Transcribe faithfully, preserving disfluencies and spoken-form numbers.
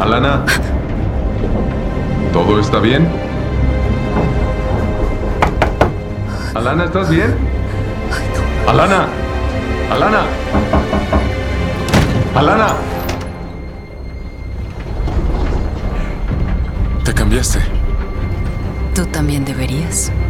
Alana, ¿todo está bien? Alana, ¿estás bien? Alana, Alana, Alana. Te cambiaste. Tú también deberías.